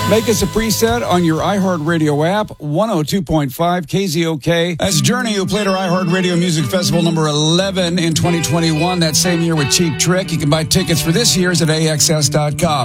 Make us a preset on your iHeartRadio app, 102.5 KZOK. That's Journey, who played our iHeartRadio Music Festival number 11 in 2021, that same year with Cheap Trick. You can buy tickets for this year's at AXS.com.